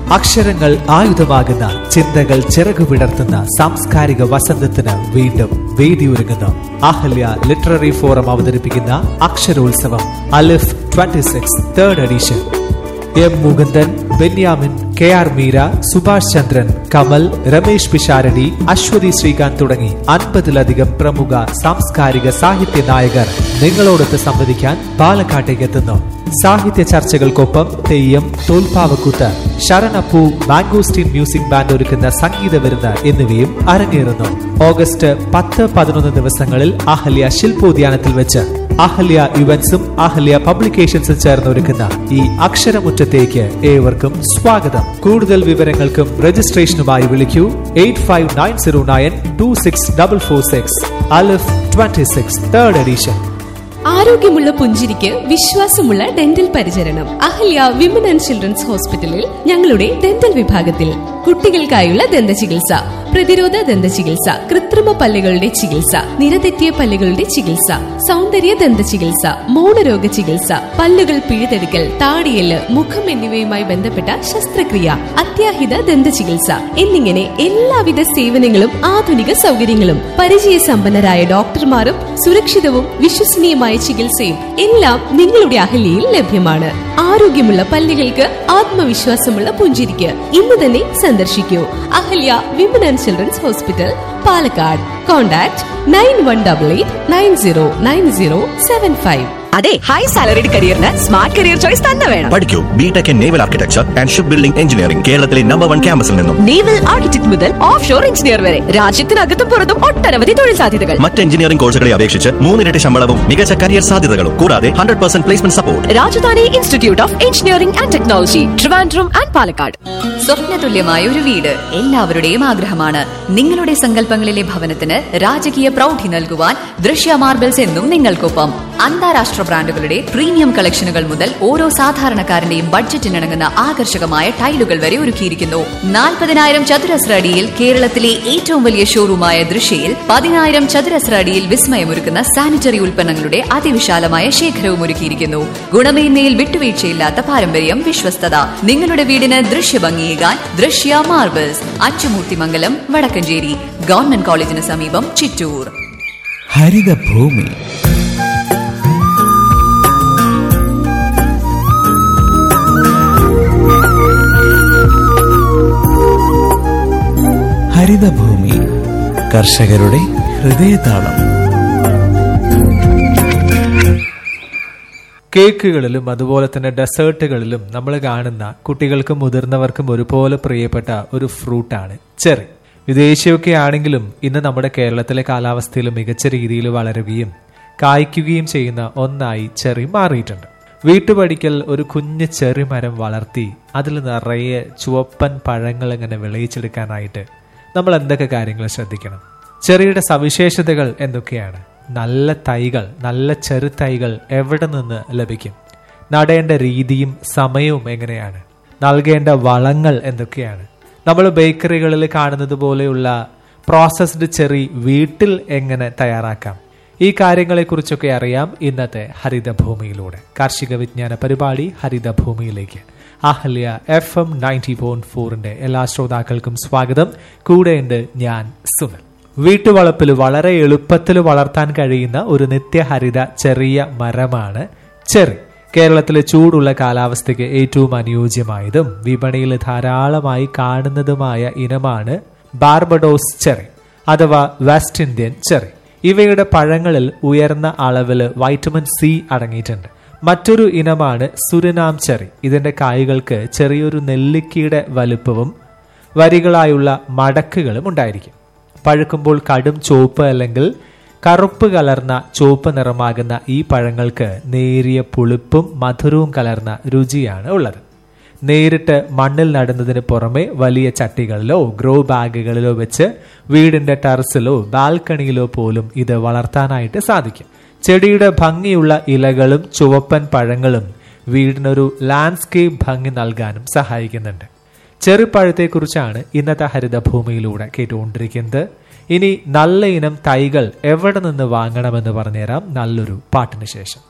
അക്ഷരങ്ങൾ ആയുധമാകുന്ന ചിന്തകൾ ചിറകുവിടർത്തുന്ന സാംസ്കാരിക വസന്തത്തിന് വീണ്ടും വേദിയൊരുങ്ങുന്നു. അഹല്യ ലിറ്റററി ഫോറം അവതരിപ്പിക്കുന്ന അക്ഷരോത്സവം അലിഫ് 26 third edition. M Mukundan, Benyamin, K R Meera, Subhash ചന്ദ്രൻ, കമൽ, രമേശ് പിഷാരടി, അശ്വതി ശ്രീകാന്ത് തുടങ്ങി 50ലധികം പ്രമുഖ സാംസ്കാരിക സാഹിത്യ നായകർ നിങ്ങളോടൊത്ത് സംവദിക്കാൻ പാലക്കാട്ടേക്ക് എത്തുന്നു. സാഹിത്യ ചർച്ചകൾക്കൊപ്പം തെയ്യം, തോൽപ്പാവക്കൂത്ത്, ശരണപ്പൂ, മാംഗോസ്റ്റീൻ മ്യൂസിക് ബാൻഡ് ഒരുക്കുന്ന സംഗീത വിരുന്ന് എന്നിവയും അരങ്ങേറുന്നു. ഓഗസ്റ്റ് 10-11 ദിവസങ്ങളിൽ അഹല്യ ശില്പോദ്യാനത്തിൽ വെച്ച് അഹല്യ ഇവന്റ്സും അഹല്യ പബ്ലിക്കേഷൻസും ചേർന്ന് ഒരുക്കുന്ന ഈ അക്ഷരമുറ്റത്തേക്ക് ഏവർക്കും സ്വാഗതം. കൂടുതൽ വിവരങ്ങൾക്കും രജിസ്ട്രേഷനുമായി വിളിക്കൂ 8590926446. അലിഫ് 26 തേർഡ് എഡിഷൻ. ആരോഗ്യമുള്ള പുഞ്ചിരിക്ക് വിശ്വാസമുള്ള ഡെന്റൽ പരിചരണം. അഹല്യ വിമൻ ആൻഡ് ചിൽഡ്രൻസ് ഹോസ്പിറ്റലിൽ ഞങ്ങളുടെ ഡെന്റൽ വിഭാഗത്തിൽ കുട്ടികൾക്കായുള്ള ദന്ത ചികിത്സ, പ്രതിരോധ ദന്ത ചികിത്സ, കൃത്രിമ പല്ലുകളുടെ ചികിത്സ, നിരതെറ്റിയ പല്ലുകളുടെ ചികിത്സ, സൗന്ദര്യ ദന്ത ചികിത്സ, മൗനരോഗ ചികിത്സ, പല്ലുകൾ പിഴുതെടുക്കൽ, താടിയെല്ല്, മുഖം എന്നിവയുമായി ബന്ധപ്പെട്ട ശസ്ത്രക്രിയ, അത്യാഹിത ദന്ത ചികിത്സ എന്നിങ്ങനെ എല്ലാവിധ സേവനങ്ങളും ആധുനിക സൗകര്യങ്ങളും പരിചയസമ്പന്നരായ ഡോക്ടർമാരും സുരക്ഷിതവും വിശ്വസനീയമായ ചികിത്സയും എല്ലാം നിങ്ങളുടെ അഹല്യയിൽ ലഭ്യമാണ്. ആരോഗ്യമുള്ള പല്ലുകൾക്ക് ആത്മവിശ്വാസമുള്ള പുഞ്ചിരിക്ക് ഇന്ന് തന്നെ സന്ദർശിക്കൂ. Ahalya women and children's hospital, Palakkad. Contact 9188909075. അതെ, high salaried കരിയറിന് smart career choice തന്നെ വേണം. പഠിക്കൂ BTech in naval architecture and ship building engineering. കേരളത്തിലെ നമ്പർ 1 ക്യാമ്പസിൽ നിന്നും നേവൽ ആർക്കിടെക്ട് മുതൽ ഓഫ് ഷോർ എഞ്ചിനീയർ വരെ രാജ്യത്തിനകത്തും പുറത്തും ഒട്ടനവധി തൊഴിൽ സാധ്യതകൾ. മറ്റ് എഞ്ചിനീയറിംഗ് കോഴ്സുകളെ അപേക്ഷിച്ച് 3 ഇരട്ടി ശമ്പളവും മികച്ച കരിയർ സാധ്യതകളും കൂടാതെ 100% placement support. Rajdhani institute of engineering and technology, Trivandrum and Palakkad. സ്വപ്നതുല്യമായ ഒരു വീട് എല്ലാവരുടെയും ആഗ്രഹമാണ്. നിങ്ങളുടെ സങ്കല്പങ്ങളിലെ ഭവനത്തിന് രാജകീയ പ്രൗഢി നൽകുവാൻ ദൃശ്യ മാർബിൾസ് എന്നും നിങ്ങൾക്കൊപ്പം. അന്താരാഷ്ട്ര ബ്രാൻഡുകളുടെ പ്രീമിയം കളക്ഷനുകൾ മുതൽ ഓരോ സാധാരണക്കാരന്റെയും ബഡ്ജറ്റിനിണങ്ങുന്ന ആകർഷകമായ ടൈലുകൾ വരെ ഒരുക്കിയിരിക്കുന്നു. 40,000 ചതുരശ്ര അടിയിൽ കേരളത്തിലെ ഏറ്റവും വലിയ ഷോറൂമായ ദൃശ്യയിൽ 10,000 ചതുരശ്ര അടിയിൽ വിസ്മയമൊരുക്കുന്ന സാനിറ്ററി ഉൽപ്പന്നങ്ങളുടെ അതിവിശാലമായ ശേഖരവും ഒരുക്കിയിരിക്കുന്നു. ഗുണമേന്മയിൽ വിട്ടുവീഴ്ചയില്ലാത്ത പാരമ്പര്യം, വിശ്വസ്തത. നിങ്ങളുടെ വീടിന് ദൃശ്യഭംഗിയേകാൻ ദൃശ്യ മാർബിൾസ്, അച്ചുമൂർത്തിമംഗലം, വടക്കഞ്ചേരി. ഗവൺമെന്റ് കോളേജിന് സമീപം, ചിറ്റൂർ. ഹരിതഭൂമി. ഹരിതഭൂമി, കർഷകരുടെ ഹൃദയതാളം. കേക്കുകളിലും അതുപോലെ തന്നെ ഡെസേർട്ടുകളിലും നമ്മൾ കാണുന്ന കുട്ടികൾക്കും മുതിർന്നവർക്കും ഒരുപോലെ പ്രിയപ്പെട്ട ഒരു ഫ്രൂട്ടാണ് ചെറി. വിദേശിയൊക്കെ ആണെങ്കിലും ഇന്ന് നമ്മുടെ കേരളത്തിലെ കാലാവസ്ഥയിൽ മികച്ച രീതിയിൽ വളരുകയും കായ്ക്കുകയും ചെയ്യുന്ന ഒന്നായി ചെറി മാറിയിട്ടുണ്ട്. വീട്ടുപടിക്കൽ ഒരു കുഞ്ഞ് ചെറി മരം വളർത്തി അതിൽ നിറയെ ചുവപ്പൻ പഴങ്ങൾ ഇങ്ങനെ വിളയിച്ചെടുക്കാനായിട്ട് നമ്മൾ എന്തൊക്കെ കാര്യങ്ങൾ ശ്രദ്ധിക്കണം? ചെറിയുടെ സവിശേഷതകൾ എന്തൊക്കെയാണ്? നല്ല തൈകൾ, നല്ല ചെറുതൈകൾ എവിടെ നിന്ന് ലഭിക്കും? നടേണ്ട രീതിയും സമയവും എങ്ങനെയാണ്? നൽകേണ്ട വളങ്ങൾ എന്തൊക്കെയാണ്? നമ്മൾ ബേക്കറികളിൽ കാണുന്നത് പോലെയുള്ള പ്രോസസ്ഡ് ചെറി വീട്ടിൽ എങ്ങനെ തയ്യാറാക്കാം? ഈ കാര്യങ്ങളെക്കുറിച്ചൊക്കെ അറിയാം ഇന്നത്തെ ഹരിതഭൂമിയിലൂടെ. കാർഷിക വിജ്ഞാന പരിപാടി ഹരിതഭൂമിയിലേക്ക് അഹല്യ FM 90.4 എല്ലാ ശ്രോതാക്കൾക്കും സ്വാഗതം. കൂടെയുണ്ട് ഞാൻ സുനിൽ. വീട്ടുവളപ്പിൽ വളരെ എളുപ്പത്തിൽ വളർത്താൻ കഴിയുന്ന ഒരു നിത്യഹരിത ചെറിയ മരമാണ് ചെറി. കേരളത്തിലെ ചൂടുള്ള കാലാവസ്ഥയ്ക്ക് ഏറ്റവും അനുയോജ്യമായതും വിപണിയിൽ ധാരാളമായി കാണുന്നതുമായ ഇനമാണ് ബാർബഡോസ് ചെറി അഥവാ വെസ്റ്റ് ഇന്ത്യൻ ചെറി. ഇവയുടെ പഴങ്ങളിൽ ഉയർന്ന അളവിൽ വൈറ്റമിൻ സി അടങ്ങിയിട്ടുണ്ട്. മറ്റൊരു ഇനമാണ് സുരിനാം ചെറി. ഇതിന്റെ കായ്കൾക്ക് ചെറിയൊരു നെല്ലിക്കയുടെ വലുപ്പവും വരികളായുള്ള മടക്കുകളും ഉണ്ടായിരിക്കും. പഴുക്കുമ്പോൾ കടും ചുവപ്പ് അല്ലെങ്കിൽ കറുപ്പ് കലർന്ന ചുവപ്പ് നിറമാകുന്ന ഈ പഴങ്ങൾക്ക് നേരിയ പുളിപ്പും മധുരവും കലർന്ന രുചിയാണ് ഉള്ളത്. നേരിട്ട് മണ്ണിൽ നടുന്നതിന് പുറമെ വലിയ ചട്ടികളിലോ ഗ്രോ ബാഗുകളിലോ വെച്ച് വീടിന്റെ ടെറസിലോ ബാൽക്കണിയിലോ പോലും ഇത് വളർത്താനായിട്ട് സാധിക്കും. ചെടിയുടെ ഭംഗിയുള്ള ഇലകളും ചുവപ്പൻ പഴങ്ങളും വീടിനൊരു ലാൻഡ്സ്കേപ്പ് ഭംഗി നൽകാനും സഹായിക്കുന്നുണ്ട്. ചെറുപഴത്തെക്കുറിച്ചാണ് ഇന്നത്തെ ഹരിതഭൂമിയിലൂടെ കേട്ടുകൊണ്ടിരിക്കുന്നത്. ഇനി നല്ല ഇനം തൈകൾ എവിടെ നിന്ന് വാങ്ങണമെന്ന് പറഞ്ഞുതരാം നല്ലൊരു പാട്ടിന് ശേഷം.